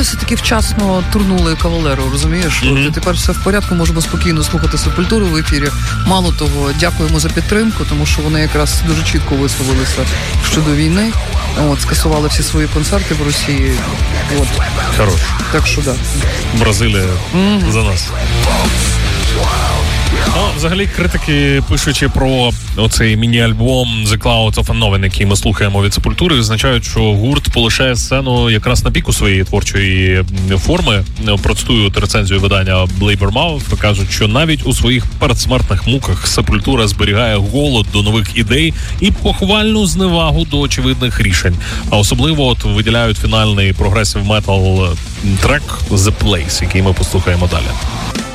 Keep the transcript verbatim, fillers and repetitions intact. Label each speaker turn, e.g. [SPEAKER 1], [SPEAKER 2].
[SPEAKER 1] вони все-таки вчасно турнули Кавалеру, розумієш? Mm-hmm. От, тепер все в порядку, можемо спокійно слухати Сепультуру в ефірі. Мало того, дякуємо за підтримку, тому що вони якраз дуже чітко висловилися щодо війни. От, скасували всі свої концерти в Росії. От.
[SPEAKER 2] Хорош.
[SPEAKER 1] Так що, да.
[SPEAKER 2] Бразилія mm-hmm. за нас. Ну, взагалі, критики, пишучи про оцей міні-альбом The Clouds of Unknown, який ми слухаємо від Сепультури, визначають, що гурт полишає сцену якраз на піку своєї творчої форми. Процитую рецензію видання Blabbermouth, кажуть, що навіть у своїх передсмертних муках Сепультура зберігає голод до нових ідей і похвальну зневагу до очевидних рішень. А особливо от виділяють фінальний прогресив метал трек The Place, який ми послухаємо далі.